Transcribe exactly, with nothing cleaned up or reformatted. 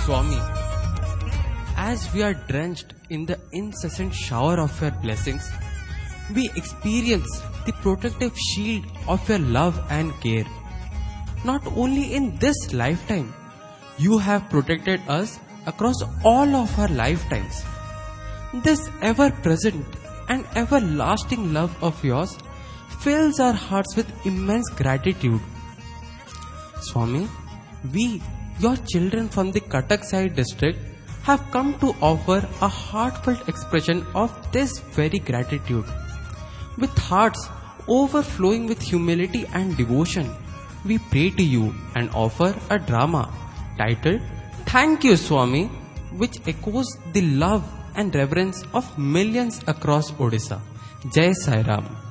Swami, as we are drenched in the incessant shower of your blessings, we experience the protective shield of your love and care. Not only in this lifetime, you have protected us across all of our lifetimes. This ever-present and everlasting love of yours fills our hearts with immense gratitude. Swami, we, your children from the Cuttack Side district, have come to offer a heartfelt expression of this very gratitude. With hearts overflowing with humility and devotion, we pray to you and offer a drama titled Thank You Swami, which echoes the love and reverence of millions across Odisha. Jai Sai Ram.